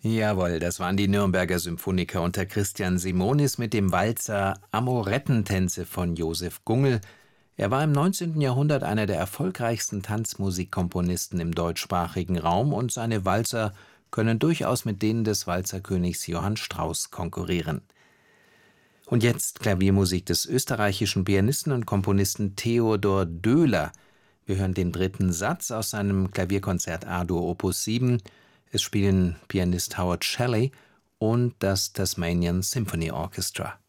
Jawohl, das waren die Nürnberger Symphoniker unter Christian Simonis mit dem Walzer Amorettentänze von Joseph Gungel. Er war im 19. Jahrhundert einer der erfolgreichsten Tanzmusikkomponisten im deutschsprachigen Raum und seine Walzer können durchaus mit denen des Walzerkönigs Johann Strauss konkurrieren. Und jetzt Klaviermusik des österreichischen Pianisten und Komponisten Theodor Döhler. Wir hören den dritten Satz aus seinem Klavierkonzert A-Dur Opus 7. Es spielen Pianist Howard Shelley und das Tasmanian Symphony Orchestra.